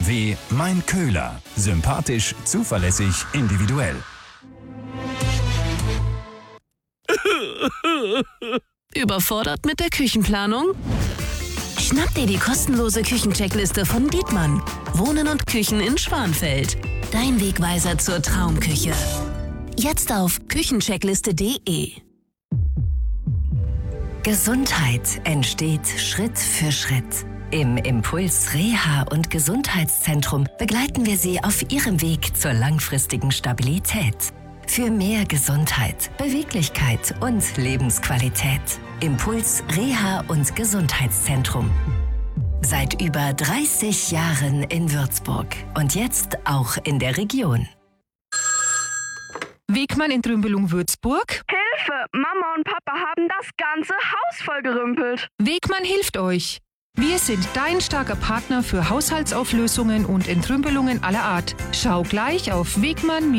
BMW Mein Köhler. Sympathisch, zuverlässig, individuell. Überfordert mit der Küchenplanung? Schnapp dir die kostenlose Küchencheckliste von Dietmann. Wohnen und Küchen in Schwanfeld. Dein Wegweiser zur Traumküche. Jetzt auf küchencheckliste.de. Gesundheit entsteht Schritt für Schritt. Im Impuls Reha- und Gesundheitszentrum begleiten wir Sie auf Ihrem Weg zur langfristigen Stabilität. Für mehr Gesundheit, Beweglichkeit und Lebensqualität. Impuls Reha- und Gesundheitszentrum. Seit über 30 Jahren in Würzburg und jetzt auch in der Region. Wegmann in Trümbelung Würzburg. Hilfe! Mama und Papa haben das ganze Haus vollgerümpelt. Wegmann hilft euch. Wir sind dein starker Partner für Haushaltsauflösungen und Entrümpelungen aller Art. Schau gleich auf wegmann